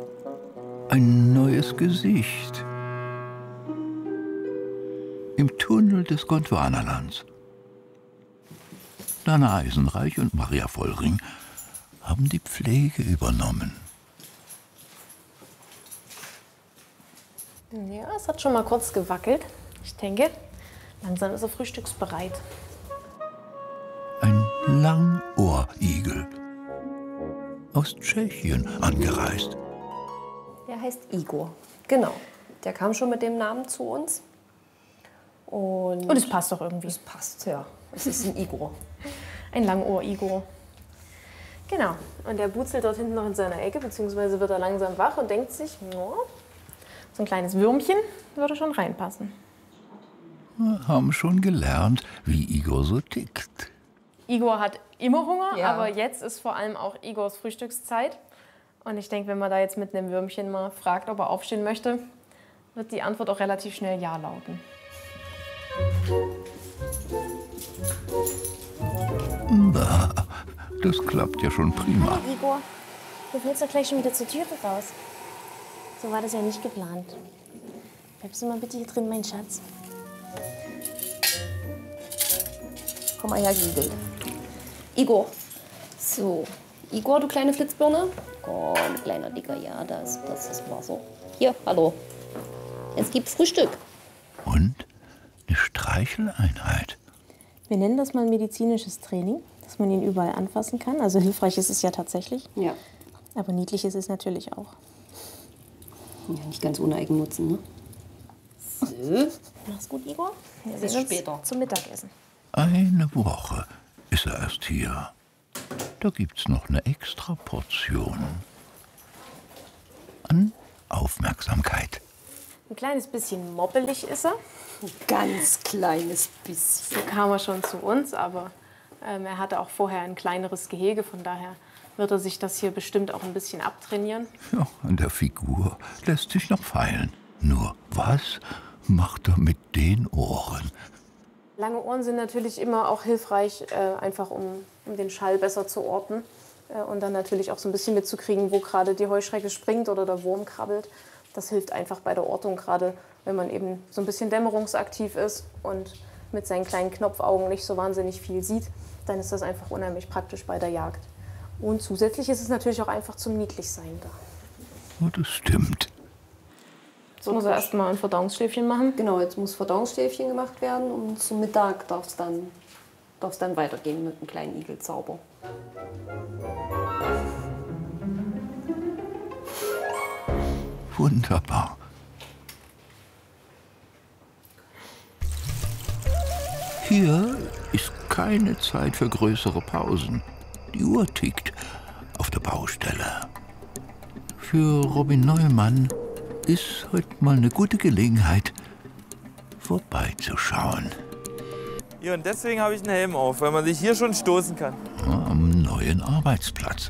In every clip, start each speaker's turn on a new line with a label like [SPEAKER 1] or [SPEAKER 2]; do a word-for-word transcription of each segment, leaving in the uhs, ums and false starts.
[SPEAKER 1] Ein neues Gesicht. Im Tunnel des Gondwanalands. Dana Eisenreich und Maria Vollring haben die Pflege übernommen.
[SPEAKER 2] Ja, es hat schon mal kurz gewackelt. Ich denke, langsam ist er frühstücksbereit.
[SPEAKER 1] Ein Langohrigel. Aus Tschechien angereist.
[SPEAKER 3] Der heißt Igor. Genau. Der kam schon mit dem Namen zu uns. Und,
[SPEAKER 2] Und es passt doch irgendwie.
[SPEAKER 3] Es passt, ja. Es ist ein Igor.
[SPEAKER 2] Ein Langohr-Igor. Genau. Und der butzelt dort hinten noch in seiner Ecke, beziehungsweise wird er langsam wach und denkt sich, no, so ein kleines Würmchen würde schon reinpassen.
[SPEAKER 1] Wir haben schon gelernt, wie Igor so tickt.
[SPEAKER 2] Igor hat immer Hunger,
[SPEAKER 3] Ja.
[SPEAKER 2] aber jetzt ist vor allem auch Igors Frühstückszeit. Und ich denke, wenn man da jetzt mit einem Würmchen mal fragt, ob er aufstehen möchte, wird die Antwort auch relativ schnell Ja lauten.
[SPEAKER 1] Na, das klappt ja schon prima.
[SPEAKER 4] Igor, du willst doch gleich schon wieder zur Türe raus. So war das ja nicht geplant. Bleibst du mal bitte hier drin, mein Schatz?
[SPEAKER 3] Komm mal her, Giegel. Igor. So. Igor, du kleine Flitzbirne. Komm, kleiner Dicker. Ja, das, das ist Wasser. Hier, hallo. Jetzt gibt's Frühstück.
[SPEAKER 1] Und eine Streicheleinheit.
[SPEAKER 2] Wir nennen das mal medizinisches Training, dass man ihn überall anfassen kann. Also hilfreich ist es ja tatsächlich.
[SPEAKER 3] Ja.
[SPEAKER 2] Aber niedlich ist es natürlich auch.
[SPEAKER 3] Ja, nicht ganz ohne Eigennutzen, ne? So.
[SPEAKER 2] Mach's gut, Igor. Wir
[SPEAKER 3] Bis
[SPEAKER 2] sehen uns
[SPEAKER 3] später.
[SPEAKER 2] zum Mittagessen.
[SPEAKER 1] Eine Woche ist er erst hier. Da gibt's noch eine extra Portion an Aufmerksamkeit.
[SPEAKER 2] Ein kleines bisschen moppelig ist er.
[SPEAKER 3] Ein ganz kleines bisschen.
[SPEAKER 2] So kam er schon zu uns, aber ähm, er hatte auch vorher ein kleineres Gehege. Von daher wird er sich das hier bestimmt auch ein bisschen abtrainieren.
[SPEAKER 1] Ja, an der Figur lässt sich noch feilen. Nur was macht er mit den Ohren?
[SPEAKER 2] Lange Ohren sind natürlich immer auch hilfreich, äh, einfach um, um den Schall besser zu orten. Äh, und dann natürlich auch so ein bisschen mitzukriegen, wo gerade die Heuschrecke springt oder der Wurm krabbelt. Das hilft einfach bei der Ortung, gerade wenn man eben so ein bisschen dämmerungsaktiv ist und mit seinen kleinen Knopfaugen nicht so wahnsinnig viel sieht. Dann ist das einfach unheimlich praktisch bei der Jagd. Und zusätzlich ist es natürlich auch einfach zum Niedlichsein da.
[SPEAKER 1] Oh, das stimmt.
[SPEAKER 2] So muss er erst mal ein Verdauungsstäbchen machen.
[SPEAKER 3] Genau, jetzt muss Verdauungsstäbchen gemacht werden und zum Mittag darf es dann, darf's dann weitergehen mit einem kleinen Igelzauber.
[SPEAKER 1] Wunderbar. Hier ist keine Zeit für größere Pausen. Die Uhr tickt auf der Baustelle. Für Robin Neumann ist heute mal eine gute Gelegenheit, vorbeizuschauen.
[SPEAKER 5] Ja, und deswegen habe ich einen Helm auf, weil man sich hier schon stoßen kann.
[SPEAKER 1] Am neuen Arbeitsplatz.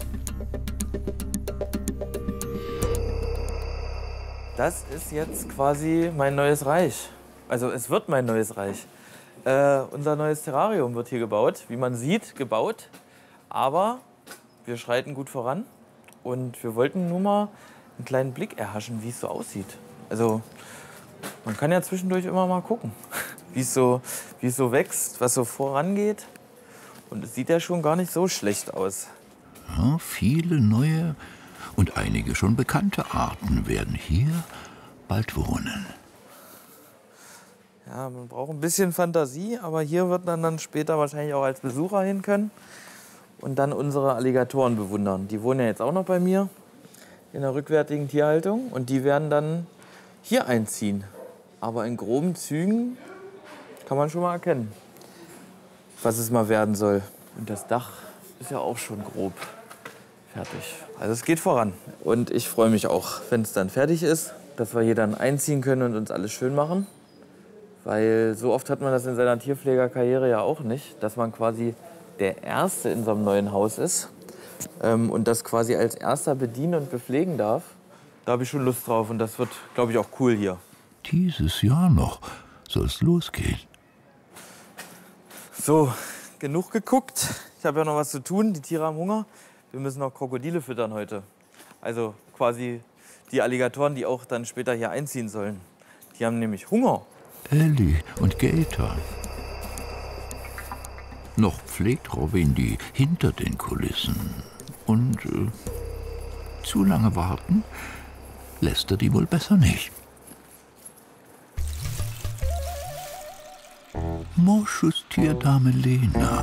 [SPEAKER 5] Das ist jetzt quasi mein neues Reich. Also es wird mein neues Reich. Äh, unser neues Terrarium wird hier gebaut, wie man sieht, gebaut. Aber wir schreiten gut voran und wir wollten nur mal einen kleinen Blick erhaschen, wie es so aussieht. Also man kann ja zwischendurch immer mal gucken, wie es so, wie es so wächst, was so vorangeht. Und es sieht ja schon gar nicht so schlecht aus.
[SPEAKER 1] Ja, viele neue und einige schon bekannte Arten werden hier bald wohnen.
[SPEAKER 5] Ja, man braucht ein bisschen Fantasie, aber hier wird man dann später wahrscheinlich auch als Besucher hin können und dann unsere Alligatoren bewundern. Die wohnen ja jetzt auch noch bei mir in der rückwärtigen Tierhaltung und die werden dann hier einziehen. Aber in groben Zügen kann man schon mal erkennen, was es mal werden soll. Und das Dach ist ja auch schon grob fertig. Also es geht voran und ich freue mich auch, wenn es dann fertig ist, dass wir hier dann einziehen können und uns alles schön machen. Weil so oft hat man das in seiner Tierpflegerkarriere ja auch nicht, dass man quasi der Erste in so einem neuen Haus ist ähm, und das quasi als Erster bedienen und bepflegen darf. Da habe ich schon Lust drauf und das wird, glaube ich, auch cool hier.
[SPEAKER 1] Dieses Jahr noch soll es losgehen.
[SPEAKER 5] So, genug geguckt. Ich habe ja noch was zu tun. Die Tiere haben Hunger. Wir müssen noch Krokodile füttern heute. Also quasi die Alligatoren, die auch dann später hier einziehen sollen. Die haben nämlich Hunger.
[SPEAKER 1] Ellie und Gator. Noch pflegt Robin die hinter den Kulissen. Und äh, zu lange warten lässt er die wohl besser nicht. Moschustierdame Lena.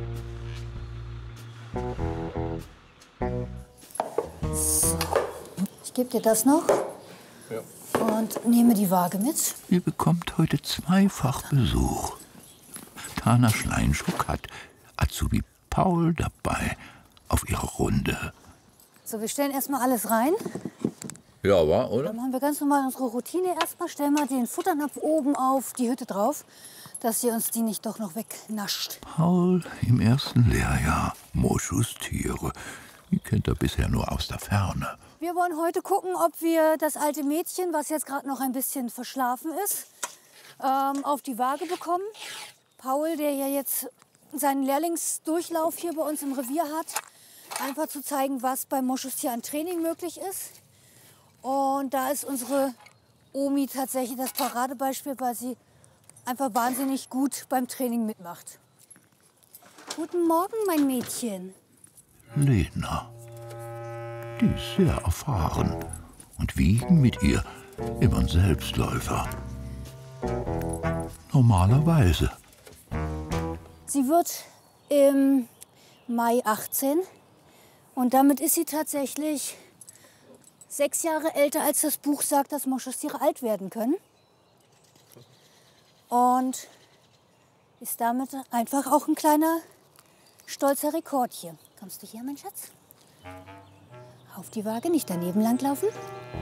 [SPEAKER 6] So, ich gebe dir das noch. Ja. Und nehme die Waage mit.
[SPEAKER 1] Ihr bekommt heute zweifach Besuch. Tana Schleinschuk hat Azubi Paul dabei auf ihrer Runde.
[SPEAKER 6] So, wir stellen erstmal alles rein.
[SPEAKER 1] Ja, war, oder?
[SPEAKER 6] Dann machen wir ganz normal unsere Routine erstmal. Stellen wir den Futternapf oben auf die Hütte drauf, dass sie uns die nicht doch noch wegnascht.
[SPEAKER 1] Paul im ersten Lehrjahr. Moschustiere. Die kennt er bisher nur aus der Ferne.
[SPEAKER 6] Wir wollen heute gucken, ob wir das alte Mädchen, was jetzt gerade noch ein bisschen verschlafen ist, ähm, auf die Waage bekommen. Paul, der ja jetzt seinen Lehrlingsdurchlauf hier bei uns im Revier hat, einfach zu zeigen, was beim Moschustier an Training möglich ist. Und da ist unsere Omi tatsächlich das Paradebeispiel, weil sie einfach wahnsinnig gut beim Training mitmacht. Guten Morgen, mein Mädchen.
[SPEAKER 1] Lena. Die ist sehr erfahren. Und Wiegen mit ihr immer ein Selbstläufer. Normalerweise.
[SPEAKER 6] Sie wird im Mai achtzehn. Und damit ist sie tatsächlich sechs Jahre älter, als das Buch sagt, dass Moschustiere alt werden können. Und ist damit einfach auch ein kleiner, stolzer Rekord hier. Kommst du hier, mein Schatz? Auf die Waage, nicht daneben langlaufen.